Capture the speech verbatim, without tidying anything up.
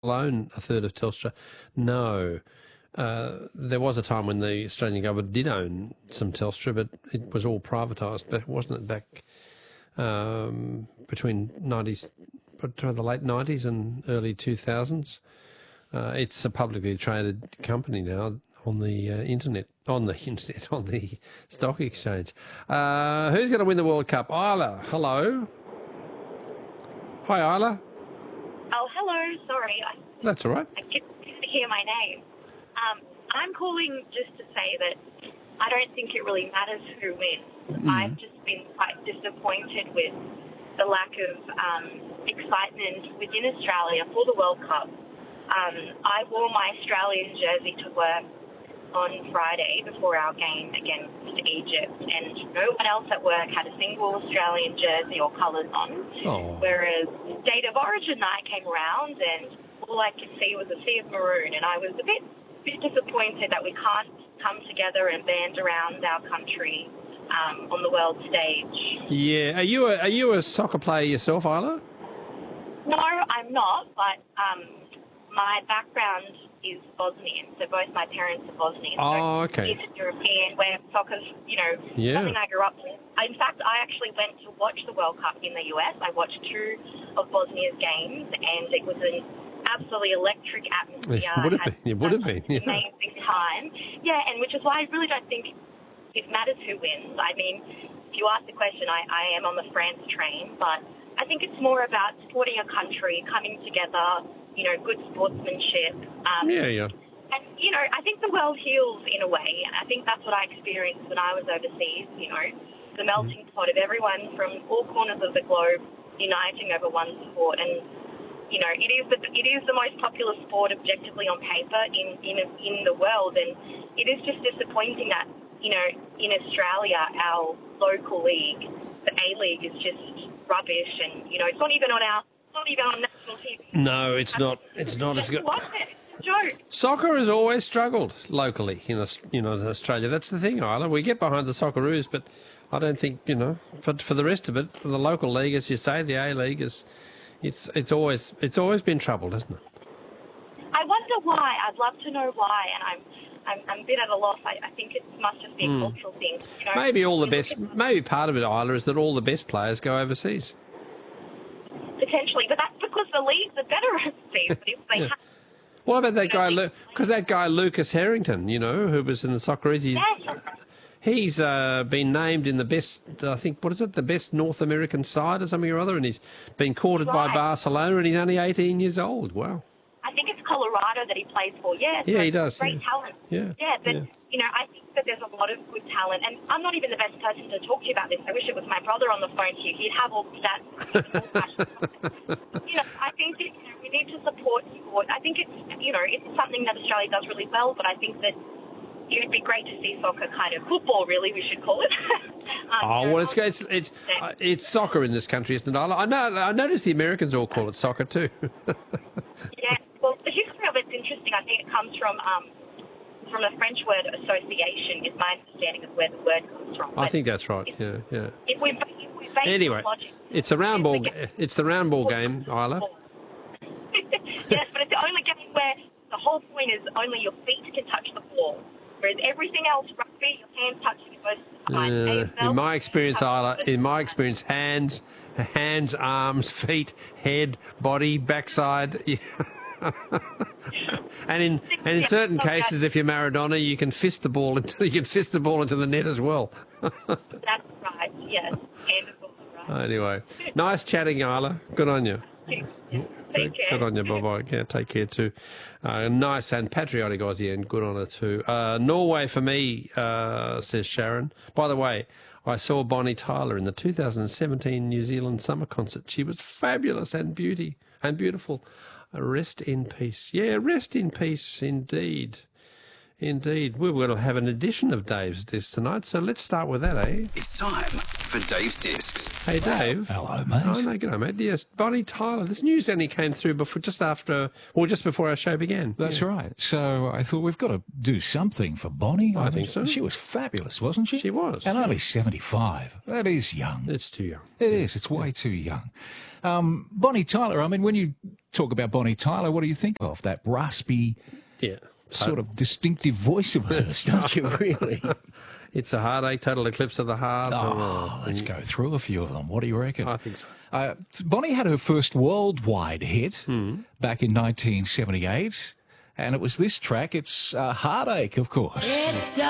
own a third of Telstra? No. Uh, there was a time when the Australian government did own some Telstra, but it was all privatised. But wasn't it back um, between nineties, between the late nineties and early two thousands? Uh, it's a publicly traded company now on the uh, internet, on the internet, on the stock exchange. Uh, who's going to win the World Cup? Isla, hello. Hi, Isla. Oh, hello. Sorry. I, That's all right. I get to hear my name. Um, I'm calling just to say that I don't think it really matters who wins. Mm. I've just been quite disappointed with the lack of um, excitement within Australia for the World Cup. Um, I wore my Australian jersey to work on Friday before our game against Egypt, and no one else at work had a single Australian jersey or colours on. Oh. Whereas State of Origin night came around, and all I could see was a sea of maroon, and I was a bit, bit disappointed that we can't come together and band around our country um, on the world stage. Yeah, are you a, are you a soccer player yourself, Isla? No, I'm not, but um, my background is Bosnian, so both my parents are Bosnian. Oh, so okay. Eastern European, where soccer's, you know, Yeah. something I grew up with. In fact, I actually went to watch the World Cup in the U S. I watched two of Bosnia's games, and it was an absolutely electric atmosphere. It would have Had been. It would have such been. an amazing time. Yeah, and which is why I really don't think it matters who wins. I mean, if you ask the question, I, I am on the France train, but I think it's more about supporting a country, coming together, you know, good sportsmanship. Um, Yeah, yeah. And, you know, I think the world heals in a way. I think that's what I experienced when I was overseas, you know, the melting pot of everyone from all corners of the globe uniting over one sport. And, you know, it is the, it is the most popular sport objectively on paper in, in, in the world. And it is just disappointing that, you know, in Australia, our local league, the A-League, is just rubbish. And, you know, it's not even on our... not even on national T V. No, it's not. It's not as good. What? Joke. Soccer has always struggled locally in Aus- you know in Australia. That's the thing, Isla. We get behind the Socceroos, but I don't think you know. But for the rest of it, for the local league, as you say, the A League is, it's it's always it's always been troubled, hasn't it? I wonder why. I'd love to know why, and I'm I'm, I'm a bit at a loss. I, I think it must just be a Mm. cultural thing. You know, Maybe all the you best. look at- Maybe part of it, Isla, is that all the best players go overseas. Potentially, but that's because the leagues are better overseas. But if they Yeah. have, What about that you guy? know, Because that guy Lucas Harrington, you know, who was in the Socceroos, he's, yes, he's uh, been named in the best. I think what is it? The best North American side or something or other, and he's been courted by Right. Barcelona, and he's only eighteen years old. Wow. I think it's Colorado that he plays for. Yeah, Yeah, so he does, Great yeah. talent. Yeah, yeah, but yeah. you know, I think that there's a lot of good talent, and I'm not even the best person to talk to you about this. I wish it was my brother on the phone to you. He'd have all the stats. You know, I think that, you know, we need to support sport. I think it's, you know, it's something that Australia does really well, but I think that it would be great to see soccer, kind of football, really, we should call it. um, Oh you know, well, it's it's it's, uh, it's soccer in this country, isn't it? I I know. I noticed the Americans all call it soccer too. Yeah, well, the history of it's interesting. I think it comes from um, from the French word association, is my understanding of where the word comes from. I But think that's right. if- Yeah, yeah. If we, if we base Anyway, logic, it's a round ball. we get- It's the round ball game, Isla. Yes, but it's the only game where the whole point is only your feet can touch the ball. Whereas everything else, rugby, your hands touching it most of the time. Uh, A F L, in my experience, you have Isla, to- in my experience, hands, hands, arms, feet, head, body, backside. and in and in certain cases, if you're Maradona, you can fist the ball into you can fist the ball into the net as well. That's right, yes. Hand is also right. Anyway, nice chatting, Isla. Good on you. Take care. Good on you, bye-bye. Yeah, take care too. Uh, nice and patriotic Aussie, and good on her too. Uh, Norway for me, uh, says Sharon. By the way, I saw Bonnie Tyler in the two thousand seventeen New Zealand summer concert. She was fabulous and beauty and beautiful. Uh, rest in peace. Yeah, rest in peace indeed. Indeed. We're going to have an edition of Dave's this tonight, so let's start with that, eh? It's time for Dave's Discs. Hey, Dave. Hello, mate. Oh, no, g'day, mate. Yes, Bonnie Tyler. This news only came through before, just after, or just before our show began. That's Yeah. right. So I thought we've got to do something for Bonnie. I think so. She was fabulous, wasn't she? She was, And yeah. only seventy-five. That is young. It's too young. It is. It's way too young. Um, Bonnie Tyler, I mean, when you talk about Bonnie Tyler, what do you think of? That raspy, Yeah. sort of distinctive voice of hers, don't you, really? It's a heartache, total eclipse of the heart. Oh, let's go through a few of them. What do you reckon? I think so. Uh, Bonnie had her first worldwide hit back in nineteen seventy-eight, and it was this track. It's uh, Heartache, of course. It's a